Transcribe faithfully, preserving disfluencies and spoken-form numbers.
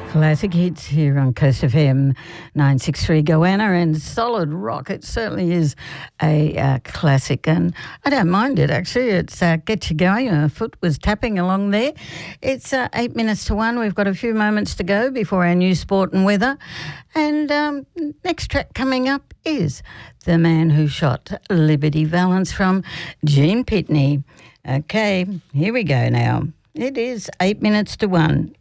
Classic hits here on Coast F M nine sixty-three Goanna, and Solid Rock. It certainly is a uh, classic, and I don't mind it actually. It's uh, gets you going. My foot was tapping along there. It's uh, eight minutes to one. We've got a few moments to go before our new sport and weather. And um, next track coming up is The Man Who Shot Liberty Valance from Gene Pitney. Okay, here we go now. It is eight minutes to one.